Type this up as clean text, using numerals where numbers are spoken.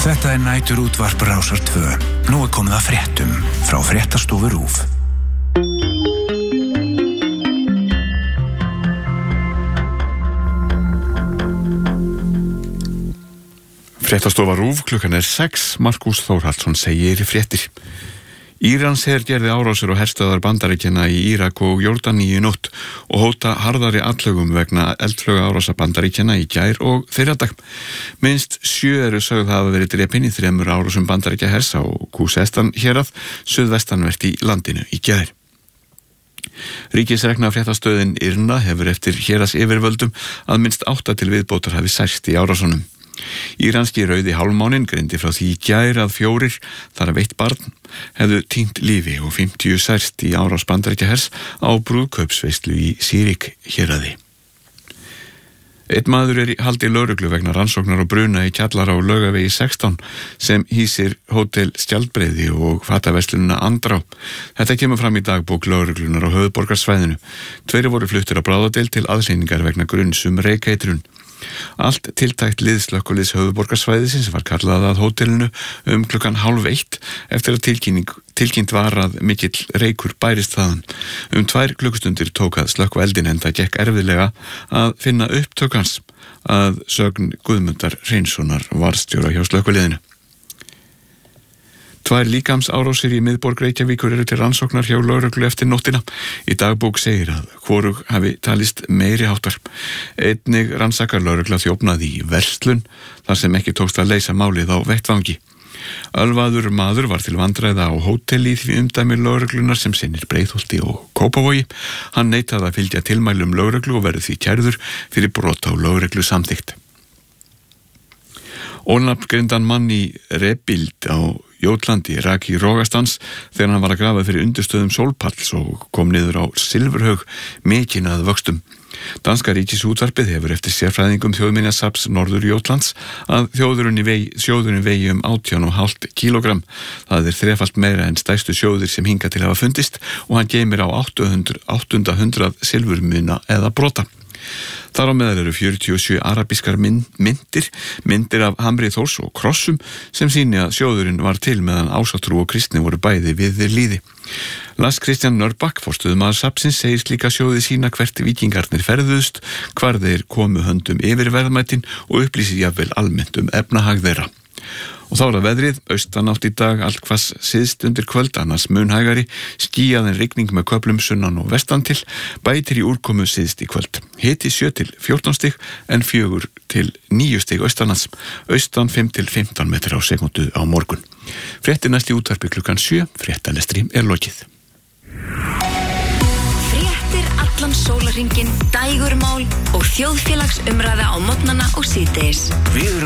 Þetta næturútvarp Rásar 2. Nú komið að fréttum frá Fréttastofu RÚV. Fréttastofa RÚV, klukkan 6, Markús Þórhallsson segir í fréttir. Íransher gerði árásir og herstöðvar Bandaríkjanna í Írak og Jórdaníu í nótt og hóta harðari atlögum vegna eldflauga árása Bandaríkjanna í gær og fyrradag. Minnst 7 eru sögð hafa verið drepin í 3 árásum Bandaríkjahers á Khuzestan hérað, suðvestanvert í landinu í gær. Ríkisrekna fréttastöðin IRNA hefur eftir héraðs yfirvöldum að minnst 8 til viðbótar hafi særst í árásunum. Íranski rauði hálfmáninn greindi frá því í gær að 4, þar af 1 barn, hefðu týnt lífi og 50 særst í árás Bandaríkjahers á brúðkaupsveislu í Sýrik héraði. Einn maður er í haldi lögreglu vegna rannsóknar og bruna í kjallara á Laugavegi 16 sem hýsir hótel Skjaldbreiði og fataverslunina Andrá. Þetta kemur fram í dagbók lögreglunar á höfuðborgarsvæðinu. 2 voru fluttir á bráðadeild til aðhlýningar vegna gruns reykeitrun. Allt tiltækt liðslökkuliðs höfuðborgarsvæðisins var kallað að hótelinu klukkan 12:30 eftir að tilkynnt var að mikill reykur bærist þaðan. 2 klukkustundir tók að slökkva eldinn enda gekk erfiðlega að finna upptök hans að sögn Guðmundar Hreinssonar varðstjóra hjá slökkviliðinu. 2 líkamsárásir í miðborg Reykjavíkur eru til rannsóknar hjá lögreglu eftir nóttina. Í dagbók segir að hvorug hafi talist meiri háttar. Einnig rannsakar lögregla þjófnað í verslun þar sem ekki tókst að leysa málið á vettvangi. Ölvaður maður var til vandræða á hóteli í því umdæmi lögreglunar sem sinnir Breiðholti og Kópavogi. Hann neitaði að fylgja tilmælum lögreglu og verður því kærður fyrir brot á lögreglu samþykkt. Ónafngreindan mann í Rebild á Jótlandi rak í Rogastans þegar hann var að grafa fyrir undirstöðum sólpalls og kom niður á silfurhaug mikinn að vöxtum. Danska ríkisútvarpið hefur eftir sérfræðingum þjóðminjasafns Norður Jótlands að sjóðurinn vegi 18,5 kílógramm. Það er 3-falt meira en stærstu sjóðir sem hingað til hafa fundist og hann geymir á 800 silfurmuna eða brota. Þar á meðal eru 47 arabískar myndir af hamri Þórs og krossum sem sýni að sjóðurinn var til meðan ásatrú og kristni voru bæði við lýði. Lars Kristján Nörbakk, forstöðumaður safnsins, segir slíka sjóði sína hvert víkingarnir ferðuðust, hvar þeir komu höndum yfir verðmætin og upplýsi jafnvel almennt efnahag þeirra. Og þá er það veðrið, austanátt í dag, allhvass syðst undir kvöld, annars munhægari, skýjað en rigning með köflum sunnan og vestan til, bætir í úrkomu syðst í kvöld. Hiti 7 til 14 stig en 4 til 9 stig austanlands, austan 5 til 15 metrar á sekundu á morgun. Fréttir næst í útvarpi klukkan 7, fréttalestri lokið. Fréttir allan sólarhringinn, dægurmál og þjóðfélagsumræða á morgnana og síðdegis.